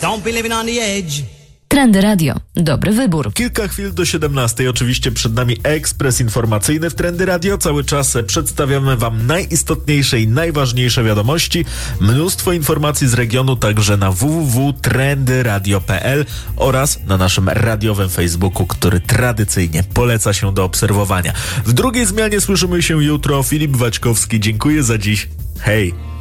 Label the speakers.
Speaker 1: Don't be living on the edge.
Speaker 2: Trendy Radio. Dobry wybór.
Speaker 3: Kilka chwil do 17. Oczywiście przed nami ekspres informacyjny w Trendy Radio. Cały czas przedstawiamy wam najistotniejsze i najważniejsze wiadomości. Mnóstwo informacji z regionu także na www.trendyradio.pl oraz na naszym radiowym Facebooku, który tradycyjnie poleca się do obserwowania. W drugiej zmianie słyszymy się jutro. Filip Waćkowski, dziękuję za dziś. Hej!